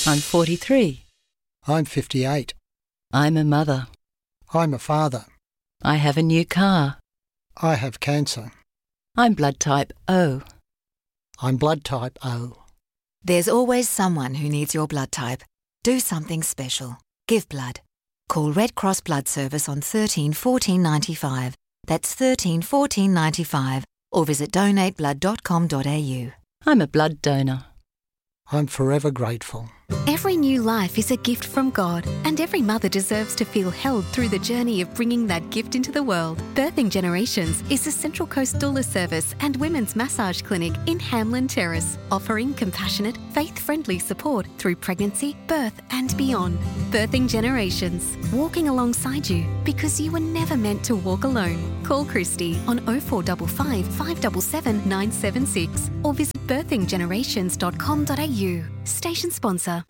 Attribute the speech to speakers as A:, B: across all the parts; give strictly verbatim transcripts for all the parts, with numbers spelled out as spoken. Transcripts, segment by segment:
A: I'm forty-three.
B: I'm fifty-eight.
A: I'm a mother.
B: I'm a father.
A: I have a new car.
B: I have cancer.
A: I'm blood type O.
B: I'm blood type O.
C: There's always someone who needs your blood type. Do something special. Give blood. Call Red Cross Blood Service on thirteen fourteen ninety-five. That's thirteen fourteen ninety-five. Or visit donate blood dot com dot a u.
A: I'm a blood donor.
B: I'm forever grateful.
D: Every new life is a gift from God, and every mother deserves to feel held through the journey of bringing that gift into the world. Birthing Generations is a Central Coast doula service and women's massage clinic in Hamlin Terrace, offering compassionate, faith-friendly support through pregnancy, birth and beyond. Birthing Generations, walking alongside you because you were never meant to walk alone. Call Christy on oh four five five, five seven seven, nine seven six or visit birthing generations dot com dot a u. Station sponsor.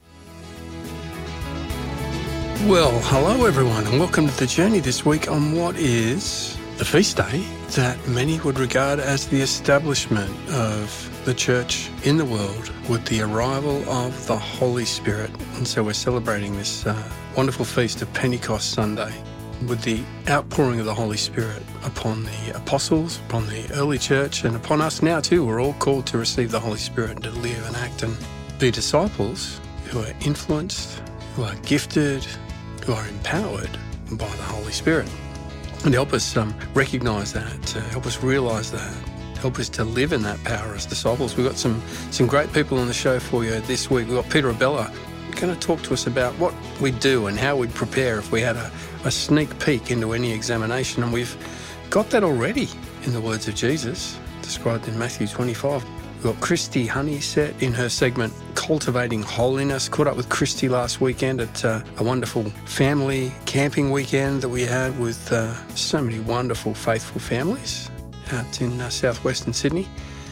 E: Well, hello everyone and welcome to The Journey this week on what is the feast day that many would regard as the establishment of the church in the world with the arrival of the Holy Spirit. And so we're celebrating this uh, wonderful feast of Pentecost Sunday with the outpouring of the Holy Spirit upon the apostles, upon the early church, and upon us now too. We're all called to receive the Holy Spirit and to live and act and be disciples who are influenced, who are gifted, who are empowered by the Holy Spirit. And help us um, recognise that, to help us realise that, help us to live in that power as disciples. We've got some, some great people on the show for you this week. We've got Peter Abella going to talk to us about what we do and how we'd prepare if we had a, a sneak peek into any examination. And we've got that already in the words of Jesus, described in Matthew twenty-five. We've got Christy Honeyset in her segment Cultivating Holiness. Caught up with Christy last weekend at uh, a wonderful family camping weekend that we had with uh, so many wonderful, faithful families out in uh, southwestern Sydney.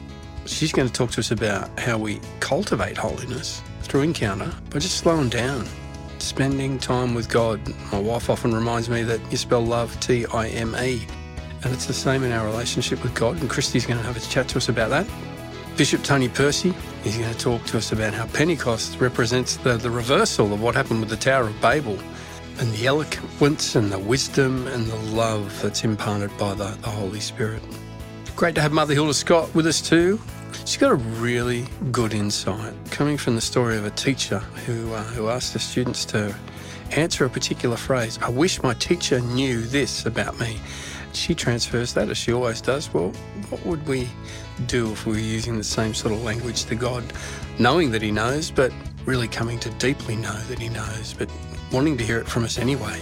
E: She's going to talk to us about how we cultivate holiness through encounter by just slowing down, spending time with God. My wife often reminds me that you spell love T I M E, and it's the same in our relationship with God, and Christy's going to have a chat to us about that. Bishop Tony Percy is going to talk to us about how Pentecost represents the, the reversal of what happened with the Tower of Babel, and the eloquence and the wisdom and the love that's imparted by the, the Holy Spirit. Great to have Mother Hilda Scott with us too. She's got a really good insight coming from the story of a teacher who uh, who asked the students to answer a particular phrase. I wish my teacher knew this about me. She transfers that, as she always does. Well, what would we do if we were using the same sort of language to God, knowing that he knows, but really coming to deeply know that he knows, but wanting to hear it from us anyway?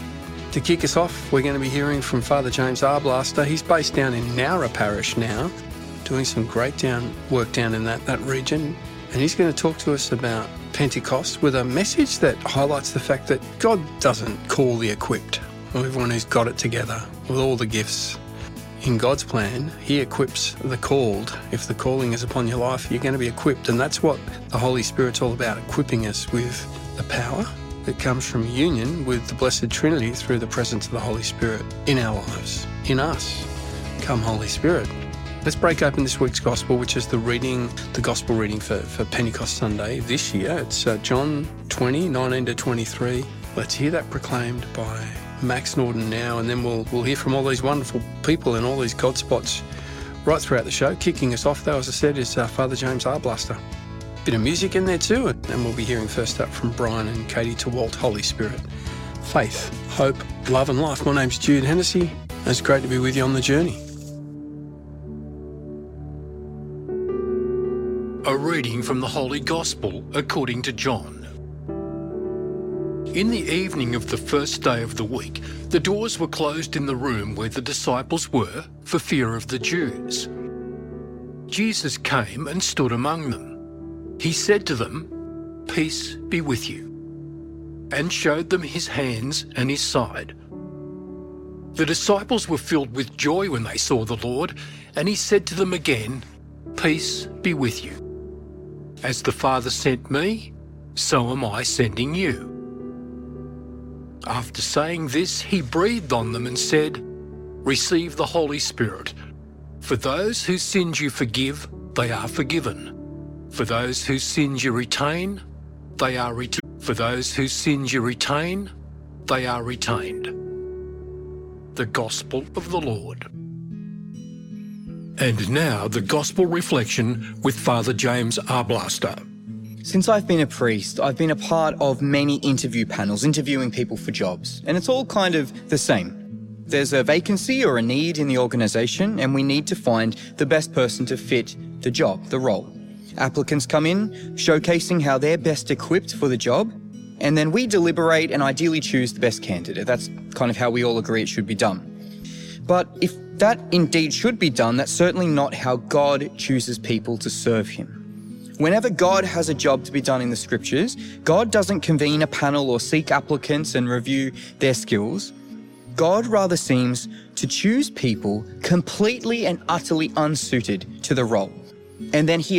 E: To kick us off, we're going to be hearing from Father James Arblaster. He's based down in Nowra Parish now, doing some great down work down in that, that region. And he's going to talk to us about Pentecost with a message that highlights the fact that God doesn't call the equipped, or everyone who's got it together with all the gifts. In God's plan, he equips the called. If the calling is upon your life, you're going to be equipped. And that's what the Holy Spirit's all about, equipping us with the power that comes from union with the Blessed Trinity through the presence of the Holy Spirit in our lives, in us. Come, Holy Spirit. Let's break open this week's Gospel, which is the reading, the Gospel reading for, for Pentecost Sunday this year. It's uh, John twenty, nineteen to twenty-three. Let's hear that proclaimed by Max Norden now, and then we'll we'll hear from all these wonderful people in all these God spots right throughout the show. Kicking us off, though, as I said, is uh, Father James Arblaster. Bit of music in there too, and we'll be hearing first up from Brian and Katie TeWalt. Holy Spirit, faith, hope, love and life. My name's Jude Hennessy, and it's great to be with you on the journey.
F: A reading from the Holy Gospel according to John. In the evening of the first day of the week, the doors were closed in the room where the disciples were for fear of the Jews. Jesus came and stood among them. He said to them, "Peace be with you," and showed them his hands and his side. The disciples were filled with joy when they saw the Lord, and he said to them again, "Peace be with you. As the Father sent me, so am I sending you." After saying this, he breathed on them and said, "Receive the Holy Spirit. For those whose sins you forgive, they are forgiven. For those whose sins you retain, they are returned. For those whose sins you retain, they are retained. The Gospel of the Lord. And now the Gospel Reflection with Father James Arblaster.
G: Since I've been a priest, I've been a part of many interview panels, interviewing people for jobs, and it's all kind of the same. There's a vacancy or a need in the organisation, and we need to find the best person to fit the job, the role. Applicants come in, showcasing how they're best equipped for the job, and then we deliberate and ideally choose the best candidate. That's kind of how we all agree it should be done. But if that indeed should be done, that's certainly not how God chooses people to serve him. Whenever God has a job to be done in the scriptures, God doesn't convene a panel or seek applicants and review their skills. God rather seems to choose people completely and utterly unsuited to the role. And then he